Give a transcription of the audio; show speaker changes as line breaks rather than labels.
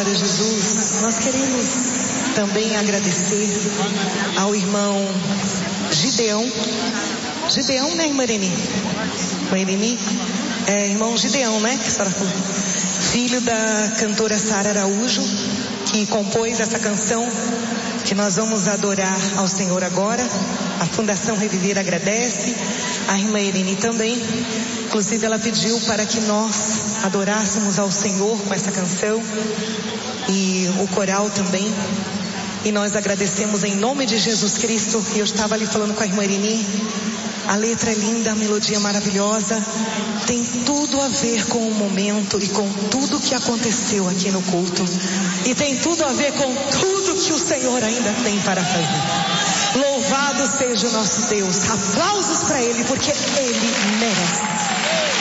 Glória a Jesus. Nós queremos também agradecer ao irmão Gideão. Gideão, né, irmã Irene? Irmã Irene? Irmão Gideão, né? Que a senhora falou. Filho da cantora Sara Araújo, que compôs essa canção que nós vamos adorar ao Senhor agora. A Fundação Reviver agradece. A irmã Irene também. Inclusive ela pediu para que nós adorássemos ao Senhor com essa canção. E o coral também. E nós agradecemos em nome de Jesus Cristo. E eu estava ali falando com a irmã Irene. A letra é linda, a melodia é maravilhosa. Tem tudo a ver com o momento e com tudo que aconteceu aqui no culto. E tem tudo a ver com tudo que o Senhor ainda tem para fazer. Louvado seja o nosso Deus. Aplausos para Ele, porque Ele